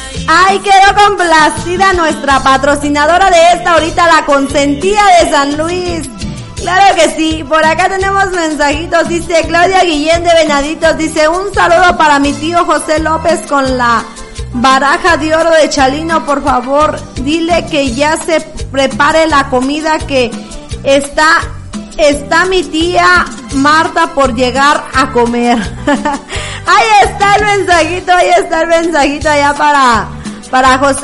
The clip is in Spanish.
Ay, quedó complacida nuestra patrocinadora de esta ahorita, la consentida de San Luis. Claro que sí, por acá tenemos mensajitos, dice Claudia Guillén de Venaditos, dice un saludo para mi tío José López con la baraja de oro de Chalino, por favor, dile que ya se prepare la comida que está mi tía Marta por llegar a comer. Ahí está el mensajito allá para José